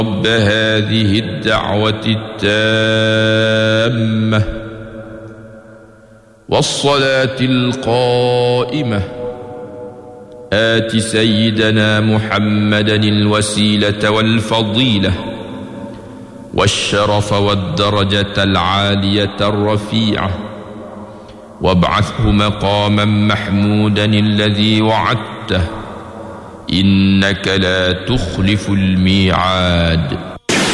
رب هذه الدعوة التامة والصلاة القائمة آت سيدنا محمدا الوسيلة والفضيلة والشرف والدرجة العالية الرفيعة وابعثه مقاما محمودا الذي وعدته إنك لا تخلف الميعاد.